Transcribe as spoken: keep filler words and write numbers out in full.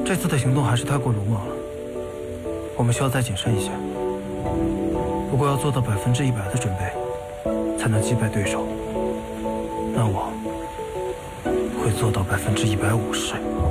这次的行动还是太过鲁莽了，我们需要再谨慎一些。如果要做到百分之一百的准备，才能击败对手，那我会做到百分之一百五十。